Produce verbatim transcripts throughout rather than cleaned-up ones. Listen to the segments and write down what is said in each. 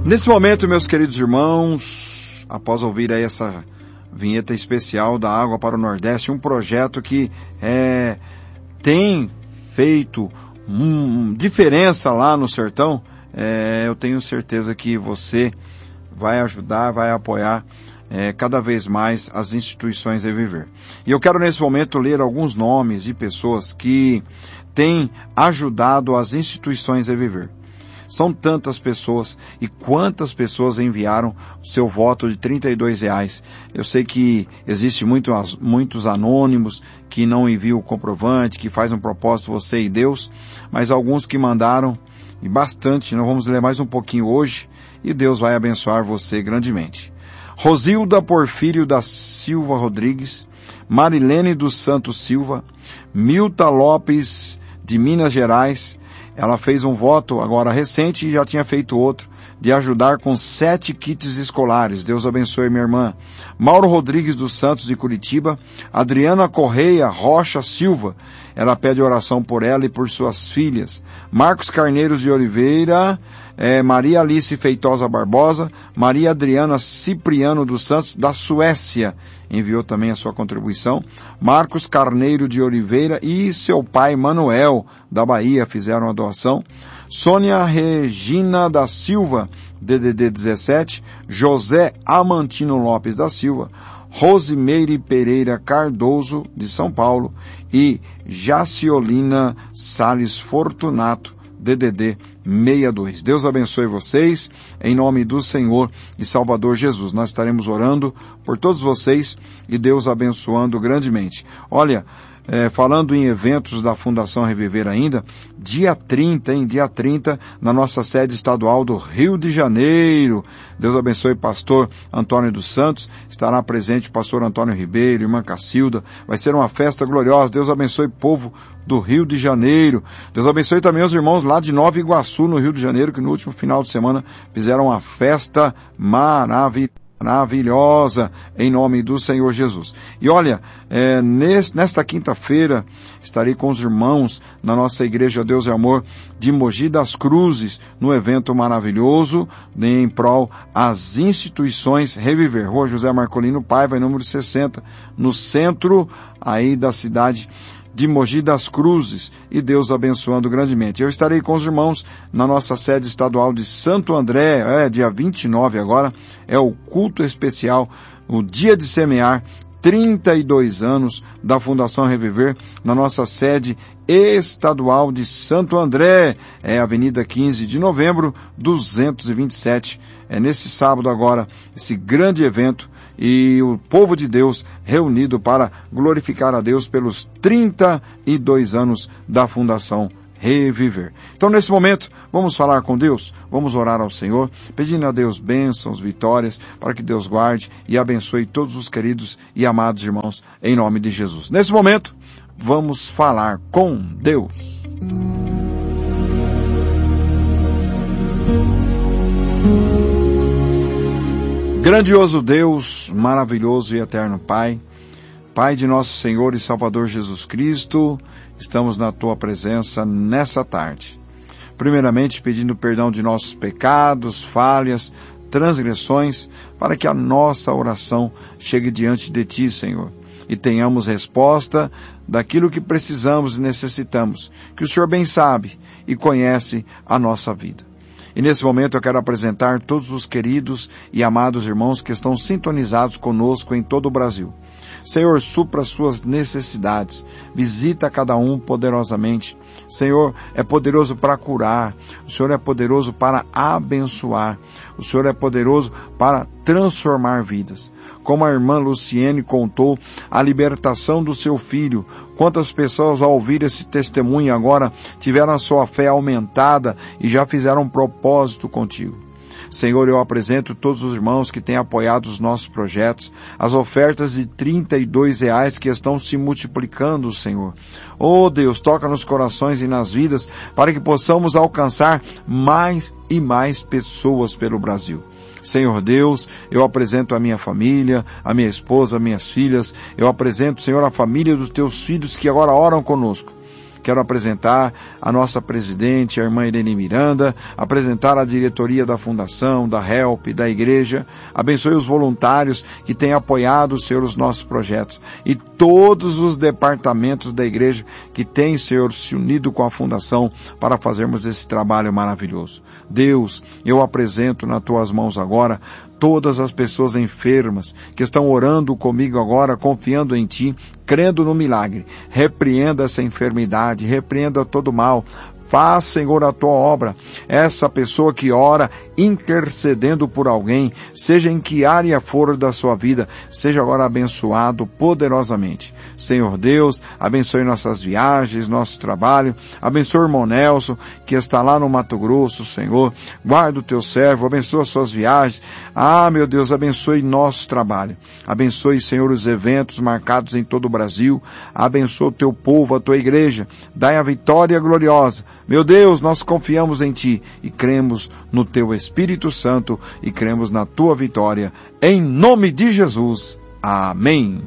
Nesse momento, meus queridos irmãos, após ouvir aí essa vinheta especial da Água para o Nordeste, um projeto que é, tem feito hum, diferença lá no sertão, é, eu tenho certeza que você vai ajudar, vai apoiar é, cada vez mais as instituições Reviver. E eu quero nesse momento ler alguns nomes de pessoas que têm ajudado as instituições Reviver. São tantas pessoas, e quantas pessoas enviaram o seu voto de trinta e dois reais. Eu sei que existe muito, muitos anônimos que não enviam o comprovante, que faz um propósito você e Deus, mas alguns que mandaram, e bastante, nós vamos ler mais um pouquinho hoje, e Deus vai abençoar você grandemente. Rosilda Porfírio da Silva Rodrigues, Marilene dos Santos Silva, Milta Lopes de Minas Gerais. Ela fez um voto agora recente e já tinha feito outro, de ajudar com sete kits escolares. Deus abençoe, minha irmã. Mauro Rodrigues dos Santos de Curitiba, Adriana Correia Rocha Silva. Ela pede oração por ela e por suas filhas. Marcos Carneiros de Oliveira, é, Maria Alice Feitosa Barbosa, Maria Adriana Cipriano dos Santos, da Suécia, enviou também a sua contribuição. Marcos Carneiro de Oliveira e seu pai Manuel, da Bahia, fizeram a doação. Sônia Regina da Silva, D D D dezessete, José Amantino Lopes da Silva, Rosimeire Pereira Cardoso, de São Paulo, e Jaciolina Sales Fortunato, D D D sessenta e dois. Deus abençoe vocês, em nome do Senhor e Salvador Jesus. Nós estaremos orando por todos vocês e Deus abençoando grandemente. Olha, É, falando em eventos da Fundação Reviver ainda, dia trinta, hein? Dia trinta, na nossa sede estadual do Rio de Janeiro. Deus abençoe pastor Antônio dos Santos, estará presente pastor Antônio Ribeiro, irmã Cacilda. Vai ser uma festa gloriosa. Deus abençoe povo do Rio de Janeiro. Deus abençoe também os irmãos lá de Nova Iguaçu, no Rio de Janeiro, que no último final de semana fizeram uma festa maravilhosa. Maravilhosa, em nome do Senhor Jesus. E olha, é, nesse, nesta quinta-feira estarei com os irmãos na nossa Igreja Deus e Amor de Mogi das Cruzes, no evento maravilhoso em prol às instituições Reviver. Rua José Marcolino Paiva, número sessenta, no centro aí da cidade de Mogi das Cruzes, e Deus abençoando grandemente. Eu estarei com os irmãos na nossa sede estadual de Santo André, é dia vinte e nove agora, é o culto especial, o dia de semear, trinta e dois anos da Fundação Reviver, na nossa sede estadual de Santo André, é Avenida quinze de Novembro, duzentos e vinte e sete. É nesse sábado agora, esse grande evento, e o povo de Deus reunido para glorificar a Deus pelos trinta e dois anos da Fundação Reviver. Então, nesse momento, vamos falar com Deus, vamos orar ao Senhor, pedindo a Deus bênçãos, vitórias, para que Deus guarde e abençoe todos os queridos e amados irmãos, em nome de Jesus. Nesse momento, vamos falar com Deus. Grandioso Deus, maravilhoso e eterno Pai, Pai de nosso Senhor e Salvador Jesus Cristo, estamos na Tua presença nessa tarde. Primeiramente pedindo perdão de nossos pecados, falhas, transgressões, para que a nossa oração chegue diante de Ti, Senhor, e tenhamos resposta daquilo que precisamos e necessitamos, que o Senhor bem sabe e conhece a nossa vida. E nesse momento eu quero apresentar todos os queridos e amados irmãos que estão sintonizados conosco em todo o Brasil. Senhor, supra as suas necessidades, visita cada um poderosamente. Senhor, é poderoso para curar, o Senhor é poderoso para abençoar, o Senhor é poderoso para transformar vidas. Como a irmã Luciene contou a libertação do seu filho, quantas pessoas ao ouvir esse testemunho agora tiveram a sua fé aumentada e já fizeram um propósito contigo. Senhor, eu apresento todos os irmãos que têm apoiado os nossos projetos, as ofertas de trinta e dois reais que estão se multiplicando, Senhor. Oh Deus, toca nos corações e nas vidas para que possamos alcançar mais e mais pessoas pelo Brasil. Senhor Deus, eu apresento a minha família, a minha esposa, minhas filhas, eu apresento, Senhor, a família dos teus filhos que agora oram conosco. Quero apresentar a nossa presidente, a irmã Irene Miranda, apresentar a diretoria da Fundação, da Help, da Igreja. Abençoe os voluntários que têm apoiado, Senhor, os nossos projetos. E todos os departamentos da Igreja que têm, Senhor, se unido com a Fundação para fazermos esse trabalho maravilhoso. Deus, eu apresento nas tuas mãos agora todas as pessoas enfermas que estão orando comigo agora, confiando em Ti, crendo no milagre. Repreenda essa enfermidade, repreenda todo mal. Faz, Senhor, a tua obra. Essa pessoa que ora intercedendo por alguém, seja em que área for da sua vida, seja agora abençoado poderosamente. Senhor Deus, abençoe nossas viagens, nosso trabalho. Abençoe o irmão Nelson, que está lá no Mato Grosso, Senhor. Guarda o teu servo, abençoe as suas viagens. Ah, meu Deus, abençoe nosso trabalho. Abençoe, Senhor, os eventos marcados em todo o Brasil. Abençoe o teu povo, a tua igreja. Dai a vitória gloriosa. Meu Deus, nós confiamos em Ti e cremos no Teu Espírito Santo e cremos na Tua vitória. Em nome de Jesus. Amém.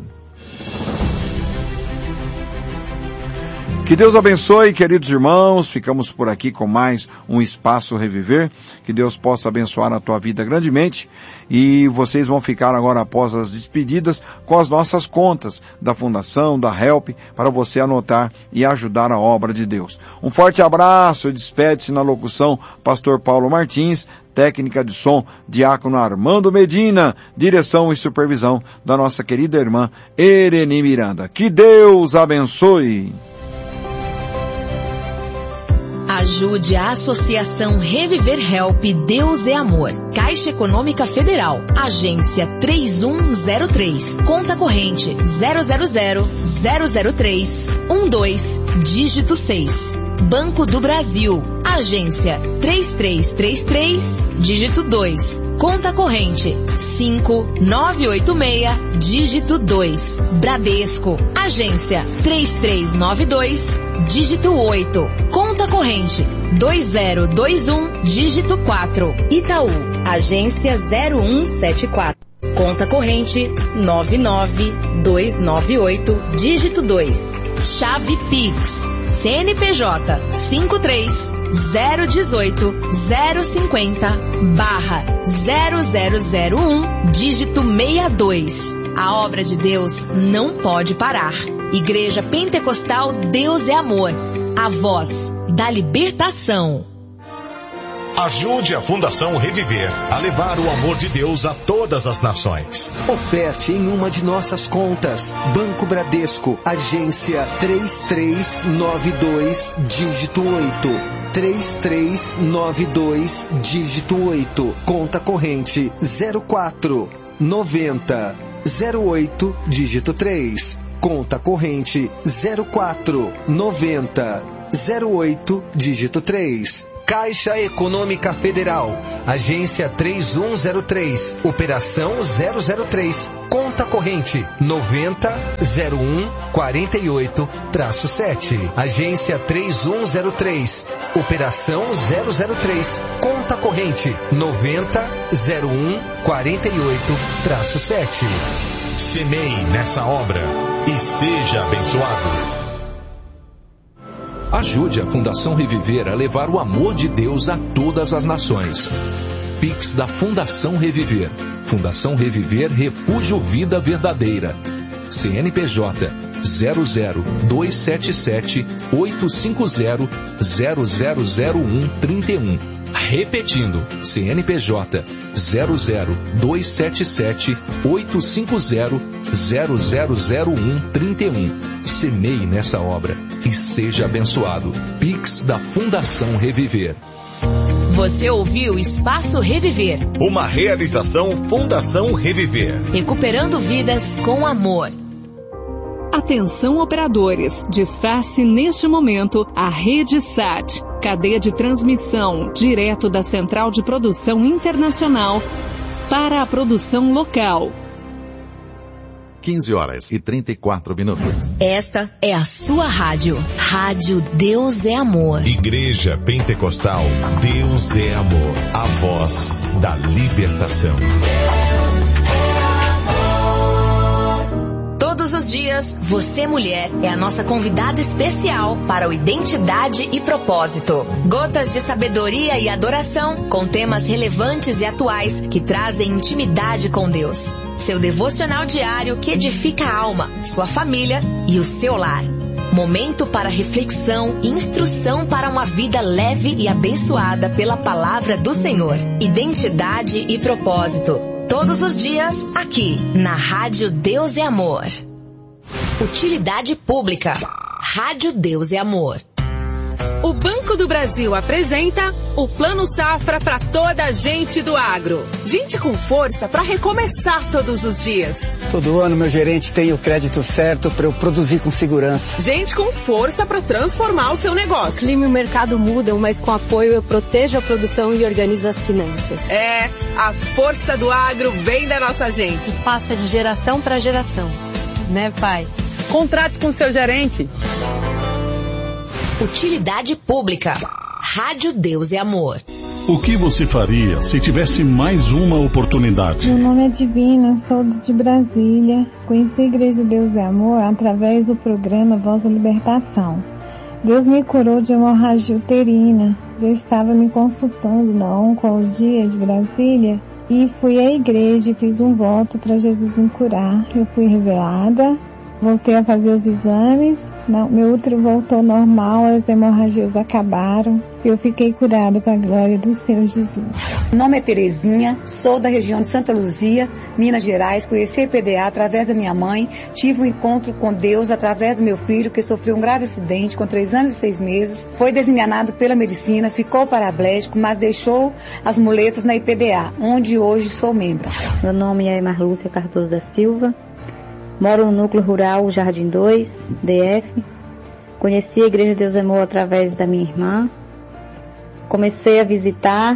Que Deus abençoe, queridos irmãos. Ficamos por aqui com mais um Espaço Reviver. Que Deus possa abençoar a tua vida grandemente. E vocês vão ficar agora, após as despedidas, com as nossas contas da Fundação, da Help, para você anotar e ajudar a obra de Deus. Um forte abraço. Despede-se na locução Pastor Paulo Martins, técnica de som Diácono Armando Medina, direção e supervisão da nossa querida irmã Irene Miranda. Que Deus abençoe. Ajude a Associação Reviver Help Deus é Amor. Caixa Econômica Federal. Agência três um zero três. Conta corrente zero zero zero zero zero três um dois, dígito seis. Banco do Brasil. Agência três três três três, dígito dois. Conta corrente cinco nove oito seis, dígito dois. Bradesco. Agência três três nove dois, dígito oito. Conta corrente dois zero dois um, dígito quatro. Itaú. Agência zero um sete quatro. Conta corrente nove nove dois nove oito, dígito dois. Chave Pix. C N P J cinco três zero um oito zero cinco zero barra zero zero zero um, dígito sessenta e dois. A obra de Deus não pode parar. Igreja Pentecostal Deus é Amor. A voz da libertação. Ajude a Fundação Reviver a levar o amor de Deus a todas as nações. Oferte em uma de nossas contas. Banco Bradesco, agência três três nove dois, dígito oito. três três nove dois, dígito oito. Conta corrente zero quatro noventa zero oito, dígito três. Conta corrente zero quatro noventa zero oito, dígito três. Caixa Econômica Federal, agência três um zero três, operação zero zero três, conta corrente noventa zero um quarenta e oito sete, agência três um zero três, operação zero zero três, conta corrente noventa zero um quarenta e oito sete. Semeie nessa obra e seja abençoado. Ajude a Fundação Reviver a levar o amor de Deus a todas as nações. Pix da Fundação Reviver. Fundação Reviver Refúgio Vida Verdadeira. C N P J zero zero dois sete sete oito cinco zero zero zero zero um três um. Repetindo, C N P J zero zero dois sete sete oito cinco zero zero zero zero um três um. Semeie nessa obra e seja abençoado. Pix da Fundação Reviver. Você ouviu Espaço Reviver. Uma realização Fundação Reviver. Recuperando vidas com amor. Atenção operadores, desface neste momento a Rede Sat, cadeia de transmissão direto da Central de Produção Internacional para a produção local. quinze horas e trinta e quatro minutos. Esta é a sua rádio. Rádio Deus é Amor. Igreja Pentecostal Deus é Amor. A voz da libertação. Todos os os dias, você mulher é a nossa convidada especial para o Identidade e Propósito. Gotas de sabedoria e adoração com temas relevantes e atuais que trazem intimidade com Deus. Seu devocional diário que edifica a alma, sua família e o seu lar. Momento para reflexão e instrução para uma vida leve e abençoada pela palavra do Senhor. Identidade e Propósito. Todos os dias, aqui, na Rádio Deus é Amor. Utilidade Pública. Rádio Deus é Amor. O Banco do Brasil apresenta o Plano Safra para toda a gente do agro. Gente com força para recomeçar todos os dias. Todo ano meu gerente tem o crédito certo para eu produzir com segurança. Gente com força para transformar o seu negócio. O clima e o mercado mudam, mas com apoio eu protejo a produção e organizo as finanças. É, a força do agro vem da nossa gente. E passa de geração para geração. Né, pai? Contrate com seu gerente. Utilidade Pública. Rádio Deus é Amor. O que você faria se tivesse mais uma oportunidade? Meu nome é Divina, sou de Brasília. Conheci a Igreja Deus é Amor através do programa Voz da Libertação. Deus me curou de hemorragia uterina. Eu estava me consultando na Oncologia de Brasília e fui à igreja e fiz um voto para Jesus me curar. Eu fui revelada. Voltei a fazer os exames, não, meu útero voltou normal, as hemorragias acabaram e eu fiquei curada para a glória do Senhor Jesus. Meu nome é Terezinha, sou da região de Santa Luzia, Minas Gerais, conheci a I P D A através da minha mãe, tive um encontro com Deus através do meu filho que sofreu um grave acidente com três anos e seis meses, foi desenganado pela medicina, ficou paraplégico, mas deixou as muletas na I P D A, onde hoje sou membro. Meu nome é Marlúcia Cardoso da Silva. Moro no núcleo rural Jardim dois, D F. Conheci a Igreja Deus é Amor através da minha irmã. Comecei a visitar,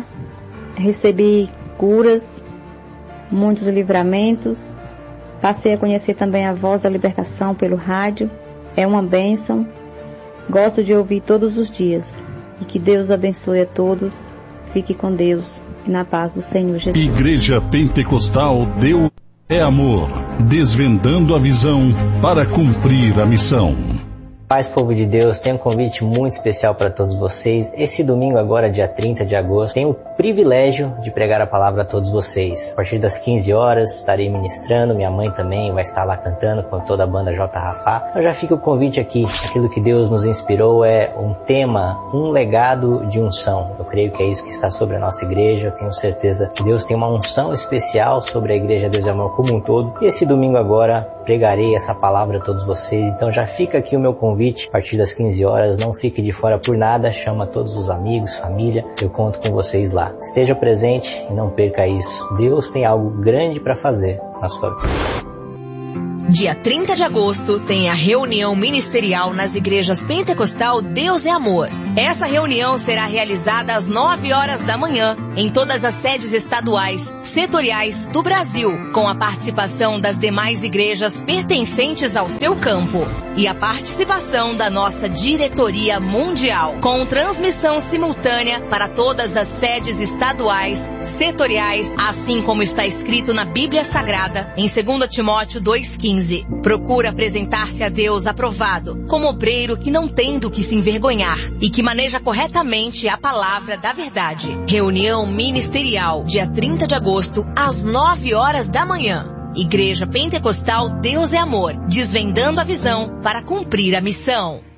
recebi curas, muitos livramentos. Passei a conhecer também a Voz da Libertação pelo rádio. É uma bênção. Gosto de ouvir todos os dias. E que Deus abençoe a todos. Fique com Deus e na paz do Senhor Jesus. Igreja Pentecostal Deus é Amor, desvendando a visão para cumprir a missão. Paz, povo de Deus, tenho um convite muito especial para todos vocês. Esse domingo agora, dia trinta de agosto, tenho o privilégio de pregar a palavra a todos vocês. A partir das quinze horas estarei ministrando, minha mãe também vai estar lá cantando com toda a banda J. Rafá. Então já fica o convite aqui, aquilo que Deus nos inspirou é um tema, um legado de unção. Eu creio que é isso que está sobre a nossa igreja, eu tenho certeza que Deus tem uma unção especial sobre a Igreja Deus é Amor como um todo. E esse domingo agora pregarei essa palavra a todos vocês, então já fica aqui o meu convite. A partir das quinze horas, não fique de fora por nada, chama todos os amigos, família, eu conto com vocês lá. Esteja presente e não perca isso. Deus tem algo grande para fazer na sua vida. Dia trinta de agosto tem a reunião ministerial nas igrejas Pentecostal Deus é Amor. Essa reunião será realizada às nove horas da manhã em todas as sedes estaduais, setoriais do Brasil, com a participação das demais igrejas pertencentes ao seu campo e a participação da nossa diretoria mundial, com transmissão simultânea para todas as sedes estaduais, setoriais, assim como está escrito na Bíblia Sagrada em dois Timóteo dois, quinze. Procura apresentar-se a Deus aprovado, como obreiro que não tem do que se envergonhar e que maneja corretamente a palavra da verdade. Reunião ministerial, dia trinta de agosto, às nove horas da manhã. Igreja Pentecostal Deus é Amor, desvendando a visão para cumprir a missão.